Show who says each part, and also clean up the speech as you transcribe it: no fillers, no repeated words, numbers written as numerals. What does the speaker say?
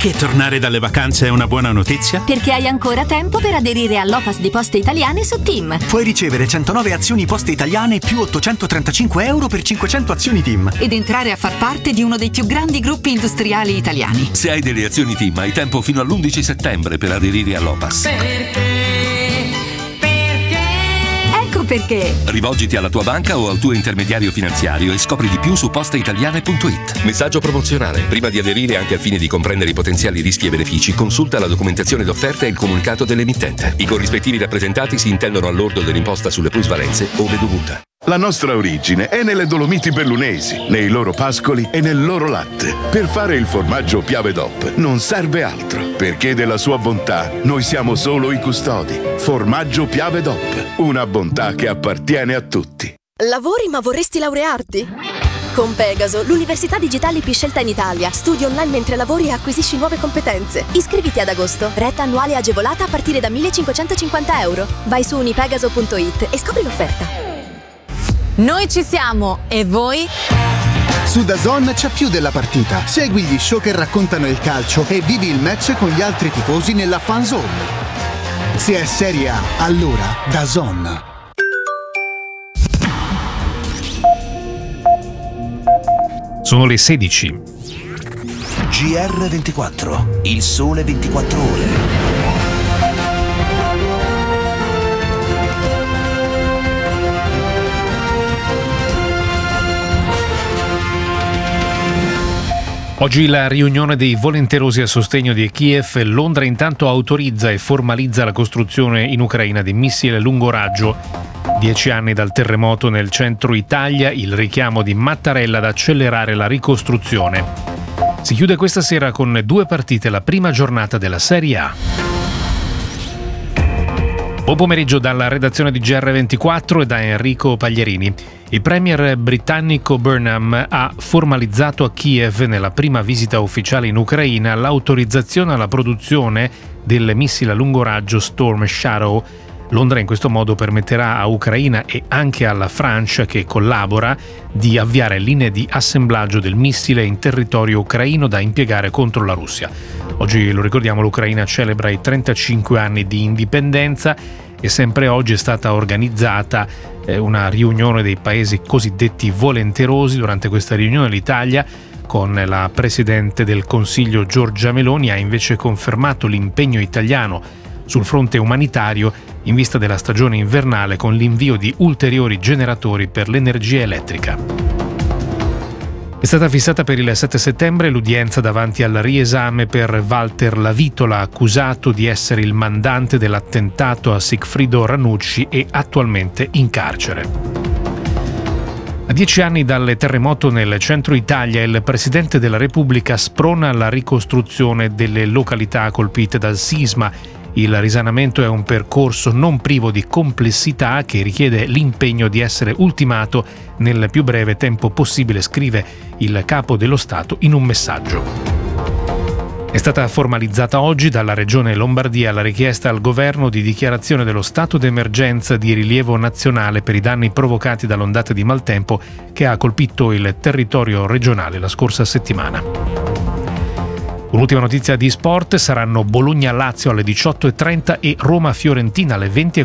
Speaker 1: Perché tornare dalle vacanze è una buona notizia?
Speaker 2: Perché hai ancora tempo per aderire all'Opas di Poste Italiane su TIM.
Speaker 3: Puoi ricevere 109 azioni Poste Italiane più 835 euro per 500 azioni TIM.
Speaker 4: Ed entrare a far parte di uno dei più grandi gruppi industriali italiani.
Speaker 5: Se hai delle azioni TIM hai tempo fino all'11 settembre per aderire all'Opas.
Speaker 2: Perché?
Speaker 5: Rivolgiti alla tua banca o al tuo intermediario finanziario e scopri di più su posteitaliane.it. Messaggio promozionale. Prima di aderire, anche al fine di comprendere i potenziali rischi e benefici, consulta la documentazione d'offerta e il comunicato dell'emittente. I corrispettivi rappresentati si intendono al lordo dell'imposta sulle plusvalenze ove dovuta.
Speaker 6: La nostra origine è nelle Dolomiti Bellunesi, nei loro pascoli e nel loro latte. Per fare il formaggio Piave DOP non serve altro, perché della sua bontà noi siamo solo i custodi. Formaggio Piave DOP, una bontà che appartiene a tutti.
Speaker 7: Lavori ma vorresti laurearti? Con Pegaso, l'università digitale più scelta in Italia. Studi online mentre lavori e acquisisci nuove competenze. Iscriviti ad agosto. Retta annuale agevolata a partire da 1.550 euro. Vai su unipegaso.it e scopri l'offerta.
Speaker 8: Noi ci siamo, e voi?
Speaker 9: Su DAZN c'è più della partita. Segui gli show che raccontano il calcio e vivi il match con gli altri tifosi nella fan zone. Se è Serie A, allora DAZN.
Speaker 10: Sono le 16.
Speaker 11: GR24, il sole 24 ore.
Speaker 10: Oggi la riunione dei volenterosi a sostegno di Kiev. Londra intanto autorizza e formalizza la costruzione in Ucraina di missili a lungo raggio. 10 anni dal terremoto nel centro Italia, il richiamo di Mattarella ad accelerare la ricostruzione. Si chiude questa sera con 2 partite, la prima giornata della Serie A. Buon pomeriggio dalla redazione di GR24 e da Enrico Paglierini. Il premier britannico Burnham ha formalizzato a Kiev, nella prima visita ufficiale in Ucraina, l'autorizzazione alla produzione del missile a lungo raggio Storm Shadow. Londra in questo modo permetterà a Ucraina e anche alla Francia, che collabora, di avviare linee di assemblaggio del missile in territorio ucraino da impiegare contro la Russia. Oggi, lo ricordiamo, l'Ucraina celebra i 35 anni di indipendenza e sempre oggi è stata organizzata una riunione dei paesi cosiddetti volenterosi. Durante questa riunione l'Italia, con la Presidente del Consiglio Giorgia Meloni, ha invece confermato l'impegno italiano sul fronte umanitario in vista della stagione invernale, con l'invio di ulteriori generatori per l'energia elettrica. È stata fissata per il 7 settembre l'udienza davanti al riesame per Walter Lavitola, accusato di essere il mandante dell'attentato a Sigfrido Ranucci e attualmente in carcere. A 10 anni dal terremoto nel centro Italia, il Presidente della Repubblica sprona la ricostruzione delle località colpite dal sisma. Il risanamento è un percorso non privo di complessità che richiede l'impegno di essere ultimato nel più breve tempo possibile, scrive il Capo dello Stato in un messaggio. È stata formalizzata oggi dalla Regione Lombardia la richiesta al governo di dichiarazione dello stato d'emergenza di rilievo nazionale per i danni provocati dall'ondata di maltempo che ha colpito il territorio regionale la scorsa settimana. Un'ultima notizia di sport: saranno Bologna-Lazio alle 18:30 e Roma-Fiorentina alle 20:40.